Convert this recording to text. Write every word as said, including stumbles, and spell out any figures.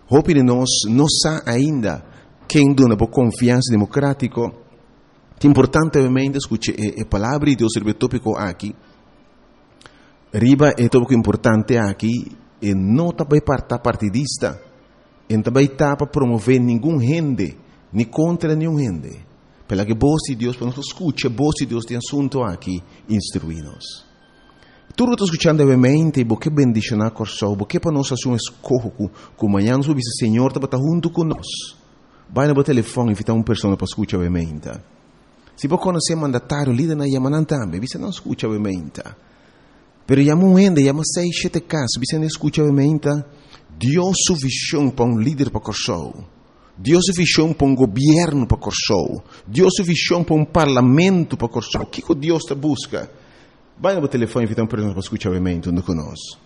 Hope de nós não sa ainda quem dona por confiança democrático. É importante obviamente escutar a palavra de Deus sobre tópico aqui. Riba é tópico importante aqui e não também para partidista, e também para promover nenhum rende, nem contra nenhum rende. Pela que voz de Deus, para nós escutar a voz de Deus de assunto aqui, instruir-nos. Tu não está escutando obviamente, porque bendição na corso, porque para nós fazer um escorro, que amanhã nós vamos dizer, Senhor, está junto conosco. Vai no telefone e invitar uma pessoa para escutar obviamente. Se você conhecer mandatário, líder na Yamanan também, você não escuta obviamente. Pero chama um rende, chama seis, sete casos, você não escuta obviamente. Deus sua visão para um líder para corso. Deus sua visão para um governo para corso. Deus sua visão para um parlamento para corso. O que Deus te busca? Vai no telefone e invitar uma pessoa para escutar obviamente, onde conosco.